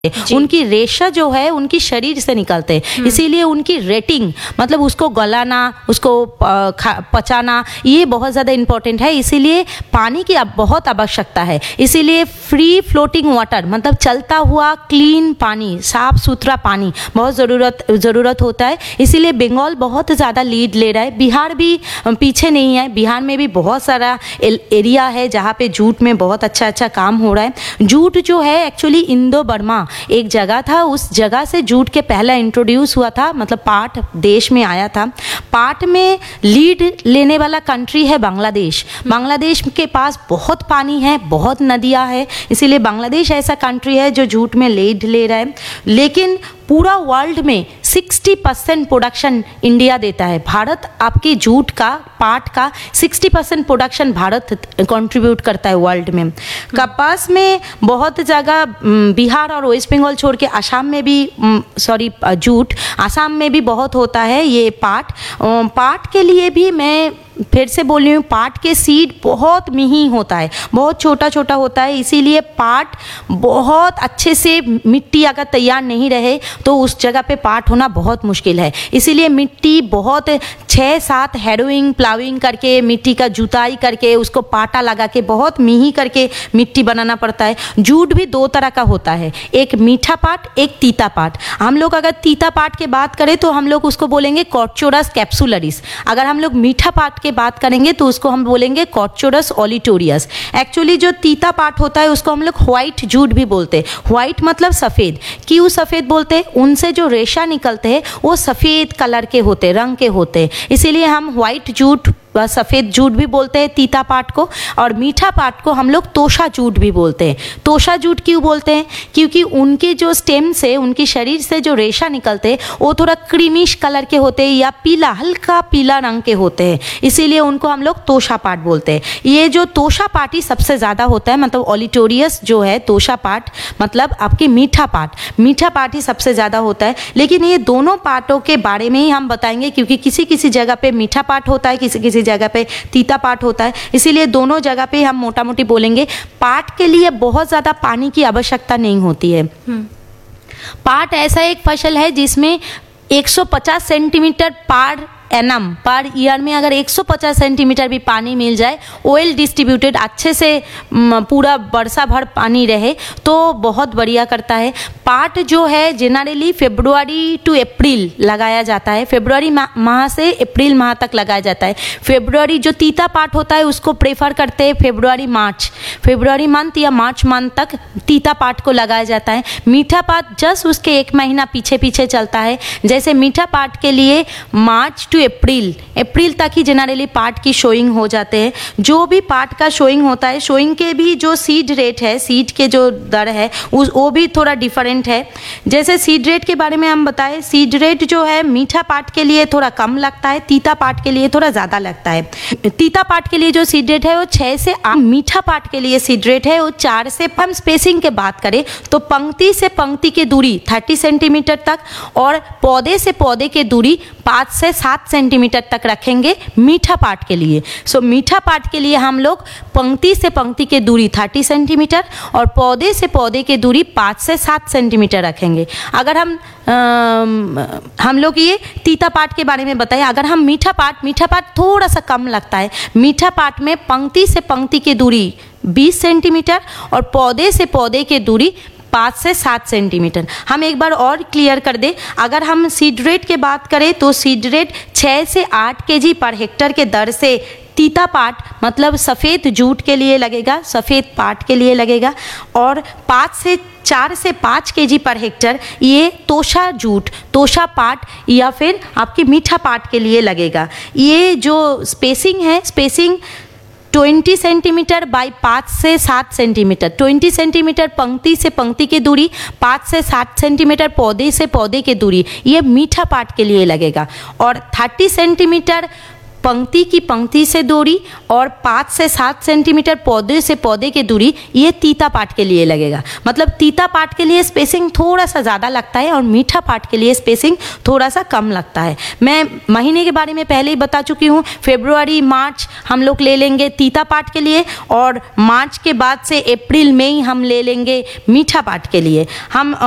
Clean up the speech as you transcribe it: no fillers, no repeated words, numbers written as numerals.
उनकी रेशा जो है उनकी शरीर से निकलते हैं, इसीलिए उनकी रेटिंग मतलब उसको गलाना, उसको पचाना ये बहुत ज़्यादा इम्पोर्टेंट है। इसीलिए पानी की बहुत आवश्यकता है। इसीलिए फ्री फ्लोटिंग वाटर मतलब चलता हुआ क्लीन पानी, साफ सुथरा पानी बहुत ज़रूरत होता है। इसीलिए बंगाल बहुत ज़्यादा लीड ले रहा है। बिहार भी पीछे नहीं है। बिहार में भी बहुत सारा एरिया है जहाँ पे जूट में बहुत अच्छा काम हो रहा है। जूट जो है एक्चुअली इंडो बर्मा एक जगह था, उस जगह से जूट के पहला इंट्रोड्यूस हुआ था, मतलब पाट देश में आया था। पाट में लीड लेने वाला कंट्री है बांग्लादेश। बांग्लादेश के पास बहुत पानी है, बहुत नदियाँ है, इसीलिए बांग्लादेश ऐसा कंट्री है जो जूट में लीड ले रहा है। लेकिन पूरा वर्ल्ड में 60% प्रोडक्शन इंडिया देता है। भारत आपकी जूट का, पाट का 60% प्रोडक्शन भारत कंट्रीब्यूट करता है वर्ल्ड में। कपास में बहुत जगह बिहार और वेस्ट बंगाल छोड़ के आसाम में भी जूट आसाम में भी बहुत होता है। ये पाट के लिए भी मैं फिर से बोल रही हूँ, पाट के सीड बहुत मिही होता है, बहुत छोटा छोटा होता है। इसीलिए पाट बहुत अच्छे से मिट्टी अगर तैयार नहीं रहे तो उस जगह पे पाट होना बहुत मुश्किल है। इसीलिए मिट्टी बहुत 6-7 हैरोइंग प्लाविंग करके मिट्टी का जुताई करके उसको पाटा लगा के बहुत मिही करके मिट्टी बनाना पड़ता है। जूट भी 2 तरह का होता है, एक मीठा पाट, एक तीता पाट। हम लोग अगर तीता पाट की बात करें तो हम लोग उसको बोलेंगे कॉर्चोरस कैप्सुलरिस। अगर हम लोग मीठा पाट के बात करेंगे तो उसको हम बोलेंगे कॉर्चोरस ओलिटोरियस। एक्चुअली जो तीता पाट होता है उसको हम लोग व्हाइट जूट भी बोलते हैं। व्हाइट मतलब सफ़ेद। क्यों सफ़ेद बोलते हैं? उनसे जो रेशा निकलते हैं वो सफ़ेद कलर के होते हैं, रंग के होते हैं, इसीलिए हम व्हाइट जूट सफ़ेद जूट भी बोलते हैं तीता पाट को। और मीठा पाट को हम लोग तोशा जूट भी बोलते हैं। तोशा जूट क्यों बोलते हैं? क्योंकि उनके जो स्टेम से, उनकी शरीर से जो रेशा निकलते हैं वो थोड़ा क्रीमिश कलर के होते हैं या पीला, हल्का पीला रंग के होते हैं, इसीलिए उनको हम लोग तोशा पाट बोलते हैं। ये जो तोशा पाट ही सबसे ज़्यादा होता है, मतलब ओलिटोरियस जो है तोशा पाट मतलब आपकी मीठा पाट ही सबसे ज़्यादा होता है। लेकिन ये दोनों पाटों के बारे में ही हम बताएंगे, क्योंकि किसी किसी जगह पे मीठा पाट होता है, किसी जगह पे तीता पाट होता है, इसीलिए दोनों जगह पे हम मोटा मोटी बोलेंगे। पाट के लिए बहुत ज़्यादा पानी की आवश्यकता नहीं होती है। पाट ऐसा एक फसल है जिसमें 150 सेंटीमीटर पर ईयर में अगर 150 सेंटीमीटर भी पानी मिल जाए, वेल डिस्ट्रीब्यूटेड अच्छे से पूरा वर्षा भर पानी रहे तो बहुत बढ़िया करता है। पाट जो है जनरली फरवरी टू अप्रैल लगाया जाता है। फरवरी माह से अप्रैल माह तक लगाया जाता है। फरवरी जो तीता पाट होता है उसको प्रेफर करते हैं फरवरी मंथ या मार्च मंथ तक तीता पाट को लगाया जाता है। मीठा पाट जस्ट उसके 1 महीना पीछे चलता है। जैसे मीठा पाट के लिए मार्च टू अप्रैल तक ही जनरली पाट की शोइंग हो जाते हैं। जो भी पाट का शोइंग होता है, शोइंग के भी जो सीड रेट है, सीड के जो दर है वो भी थोड़ा डिफरेंट है। जैसे सीड रेट के बारे में हम बताएं, सीड रेट जो है मीठा पाट के लिए थोड़ा कम लगता है, तीता पाट के लिए थोड़ा ज़्यादा लगता है। तीता पाट के लिए जो सीड रेट है वो 6 से 8, मीठा पाट के लिए सीड रेट है वो 4 से। हम स्पेसिंग के बात करें तो पंक्ति से पंक्ति की दूरी 30 सेंटीमीटर तक और पौधे से पौधे की दूरी 5 से 7 सेंटीमीटर तक रखेंगे मीठा पाट के लिए। मीठा पाट के लिए हम लोग पंक्ति से पंक्ति की दूरी 30 सेंटीमीटर और पौधे से पौधे की दूरी 5 से 7 सेंटीमीटर रखेंगे। अगर हम लोग ये तीता पाट के बारे में बताएं, अगर हम मीठा पाट थोड़ा सा कम लगता है। मीठा पाट में पंक्ति से पंक्ति की दूरी 20 सेंटीमीटर और पौधे से पौधे की दूरी 5 से 7 सेंटीमीटर। हम एक बार और क्लियर कर दें, अगर हम सीड रेट की बात करें तो सीड रेट 6 से 8 kg पर हेक्टर के दर से तीता पाट मतलब सफ़ेद जूट के लिए लगेगा, सफ़ेद पाट के लिए लगेगा। और 4 से 5 kg पर हेक्टर ये तोशा पाट या फिर आपकी मीठा पाट के लिए लगेगा। ये जो स्पेसिंग है, स्पेसिंग 20 सेंटीमीटर बाई 5 से 7 सेंटीमीटर। 20 सेंटीमीटर पंक्ति से पंक्ति की दूरी, 5 से 7 सेंटीमीटर पौधे से पौधे की दूरी, ये मीठा पाट के लिए लगेगा। और 30 सेंटीमीटर पंक्ति से दूरी और 5 से 7 सेंटीमीटर पौधे से पौधे की दूरी, ये तीता पाट के लिए लगेगा। मतलब तीता पाट के लिए स्पेसिंग थोड़ा सा ज़्यादा लगता है और मीठा पाट के लिए स्पेसिंग थोड़ा सा कम लगता है। मैं महीने के बारे में पहले ही बता चुकी हूँ। फरवरी मार्च हम लोग ले लेंगे तीता पाट के लिए और मार्च के बाद से अप्रैल मई हम ले लेंगे मीठा पाट के लिए। हम